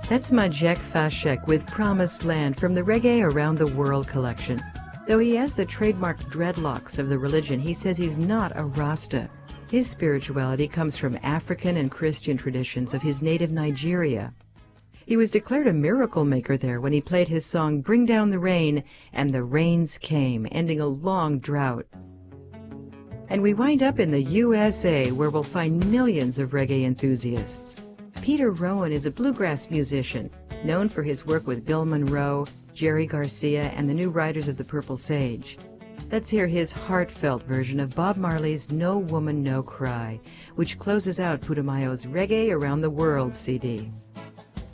That's Majek Fashek with Promised Land from the Reggae Around the World collection. Though he has the trademark dreadlocks of the religion, he says he's not a Rasta. His spirituality comes from African and Christian traditions of his native Nigeria. He was declared a miracle maker there when he played his song Bring Down the Rain, and the rains came, ending a long drought. And we wind up in the USA, where we'll find millions of reggae enthusiasts. Peter Rowan is a bluegrass musician, known for his work with Bill Monroe, Jerry Garcia, and the New Riders of the Purple Sage. Let's hear his heartfelt version of Bob Marley's No Woman, No Cry, which closes out Putumayo's Reggae Around the World CD.